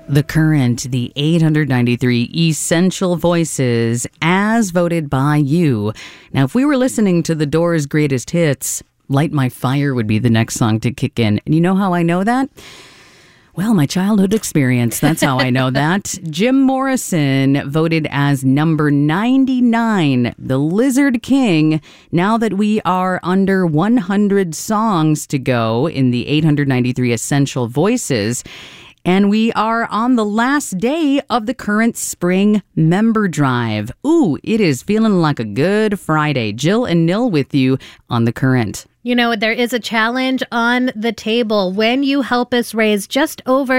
The Current, the 893 Essential Voices, as voted by you. Now, if we were listening to The Doors' greatest hits, Light My Fire would be the next song to kick in. And you know how I know that? Well, my childhood experience, that's how I know that. Jim Morrison voted as number 99, the Lizard King. Now that we are under 100 songs to go in the 893 Essential Voices, and we are on the last day of the Current Spring Member Drive. Ooh, it is feeling like a good Friday. Jill and Nil with you on The Current. You know, there is a challenge on the table. When you help us raise just over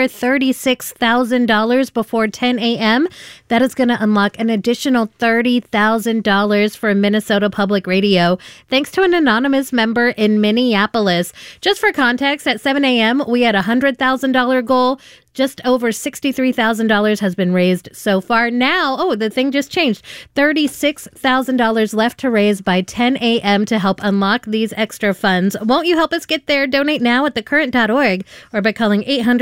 $36,000 before 10 a.m., that is going to unlock an additional $30,000 for Minnesota Public Radio, thanks to an anonymous member in Minneapolis. Just for context, at 7 a.m., we had a $100,000 goal. Just over $63,000 has been raised so far. Now, the thing just changed. $36,000 left to raise by 10 a.m. to help unlock these extra funds. Won't you help us get there? Donate now at thecurrent.org or by calling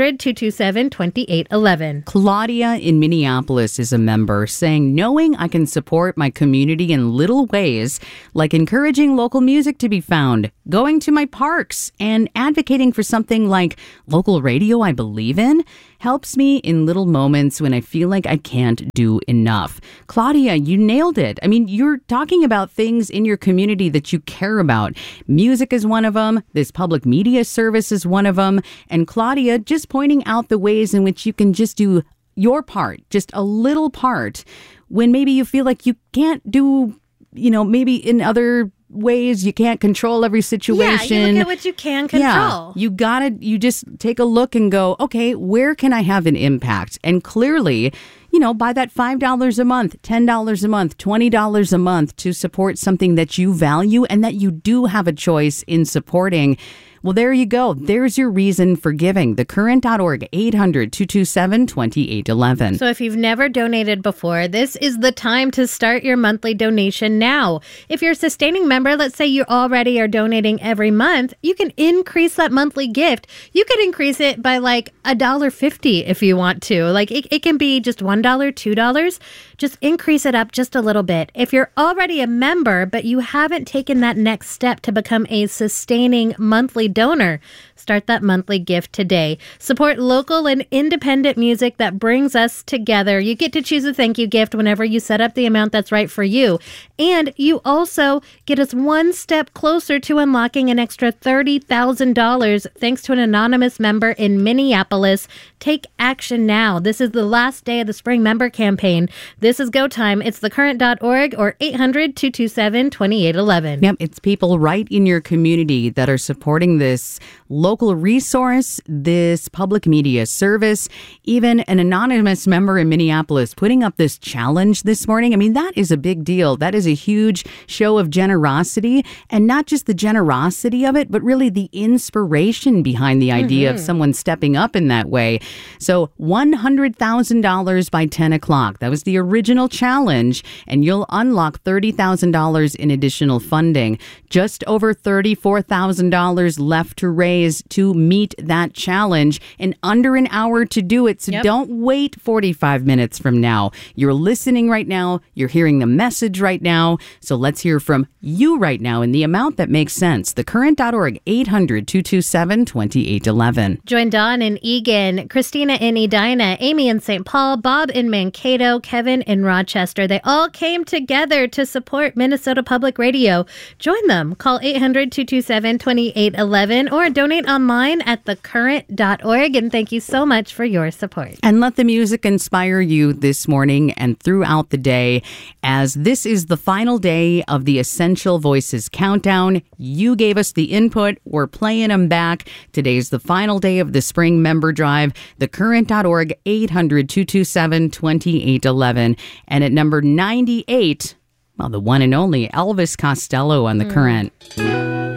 800-227-2811. Claudia in Minneapolis is a member saying, knowing I can support my community in little ways, like encouraging local music to be found, going to my parks, and advocating for something like local radio I believe in, helps me in little moments when I feel like I can't do enough. Claudia, you nailed it. I mean, you're talking about things in your community that you care about. Music is one of them. This public media service is one of them. And Claudia, just pointing out the ways in which you can just do your part, just a little part, when maybe you feel like you can't do, maybe in other ways you can't control every situation. Yeah, you look at what you can control. Yeah, you just take a look and go, okay, where can I have an impact? And clearly, buy that $5 a month, $10 a month, $20 a month to support something that you value and that you do have a choice in supporting. Well, there you go. There's your reason for giving. Thecurrent.org, 800-227-2811. So if you've never donated before, this is the time to start your monthly donation now. If you're a sustaining member, let's say you already are donating every month, you can increase that monthly gift. You could increase it by like $1.50 if you want to. Like it can be just $1, $2. Just increase it up just a little bit. If you're already a member, but you haven't taken that next step to become a sustaining monthly donor, start that monthly gift today. Support local and independent music that brings us together. You get to choose a thank you gift whenever you set up the amount that's right for you. And you also get us one step closer to unlocking an extra $30,000 thanks to an anonymous member in Minneapolis. Take action now. This is the last day of the spring member campaign. This is go time. It's thecurrent.org or 800-227-2811. Yep, it's people right in your community that are supporting this local resource, this public media service, even an anonymous member in Minneapolis putting up this challenge this morning. I mean, that is a big deal. That is a huge show of generosity, and not just the generosity of it, but really the inspiration behind the idea of someone stepping up in that way. So $100,000 by 10 o'clock. That was the original challenge, and you'll unlock $30,000 in additional funding. Just over $34,000 left to raise to meet that challenge, and under an hour to do it. So don't wait 45 minutes from now. You're listening right now. You're hearing the message right now. So let's hear from you right now in the amount that makes sense. Thecurrent.org, 800-227-2811. Join Dawn in Eagan, Christina in Edina, Amy in St. Paul, Bob in Mankato, Kevin in Rochester. They all came together to support Minnesota Public Radio. Join them. Call 800-227-2811 or donate online at thecurrent.org. And thank you so much for your support. And let the music inspire you this morning and throughout the day, as this is the final day of the Essential Voices Countdown. You gave us the input. We're playing them back. Today's the final day of the Spring Member Drive. Thecurrent.org, 800-227-2811. And at number 98, well, the one and only Elvis Costello on The Current.